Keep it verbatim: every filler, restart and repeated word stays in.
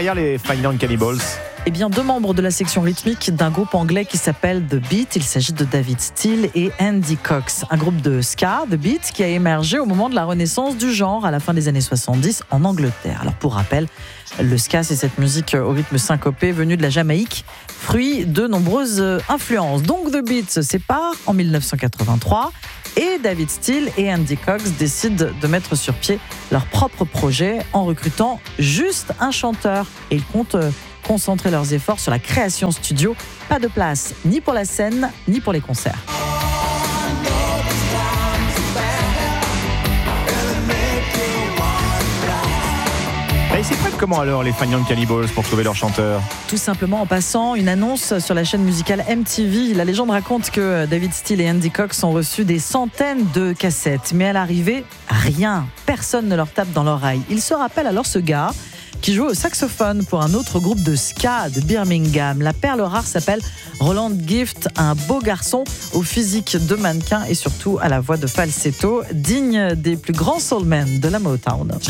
derrière les Fine Young Cannibals? Eh bien, deux membres de la section rythmique d'un groupe anglais qui s'appelle The Beat. Il s'agit de David Steele et Andy Cox. Un groupe de ska, The Beat, qui a émergé au moment de la renaissance du genre à la fin des années soixante-dix en Angleterre. Alors, pour rappel, le ska, c'est cette musique au rythme syncopé venue de la Jamaïque, fruit de nombreuses influences. Donc, The Beat se sépare en dix-neuf cent quatre-vingt-trois. Et David Steele et Andy Cox décident de mettre sur pied leur propre projet en recrutant juste un chanteur. Et ils comptent concentrer leurs efforts sur la création studio. Pas de place ni pour la scène, ni pour les concerts. Et ils s'y prêtent comment alors les Fine Young Cannibals pour trouver leur chanteur? Tout simplement en passant une annonce sur la chaîne musicale M T V. La légende raconte que David Steele et Andy Cox ont reçu des centaines de cassettes. Mais à l'arrivée, rien. Personne ne leur tape dans l'oreille. Ils se rappellent alors ce gars qui jouait au saxophone pour un autre groupe de ska de Birmingham. La perle rare s'appelle Roland Gift, un beau garçon au physique de mannequin et surtout à la voix de falsetto, digne des plus grands soulmen de la Motown.